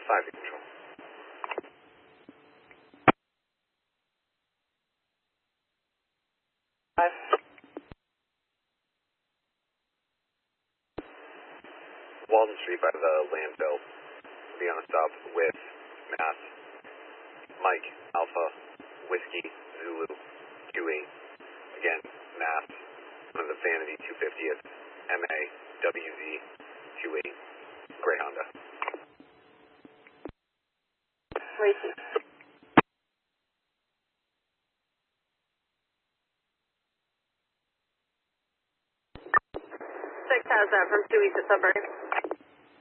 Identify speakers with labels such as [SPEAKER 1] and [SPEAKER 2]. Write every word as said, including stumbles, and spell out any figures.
[SPEAKER 1] five control. Five. Walden Street by the landfill. Be on a stop with Mass, Mike, Alpha, Whiskey, Zulu, Q eight. Again, Mass, one of the Vanity two fiftieth, M A, W Z, Q eight, Gray Honda.
[SPEAKER 2] Racing. Six has that from two East at Sudbury.